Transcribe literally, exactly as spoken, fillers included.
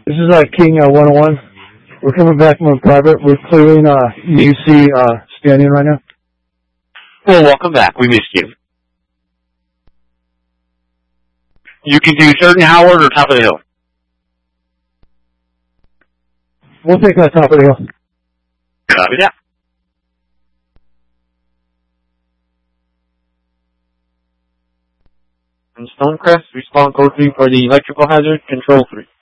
This is uh, King uh, one oh one. We're coming back from a private. We're clearing uh, U C uh, standing right now. Well, welcome back. We missed you. You can do certain Howard or top of the hill. We'll take that top of the hill. Copy that. And Stonecrest, respond code three for the electrical hazard, control three.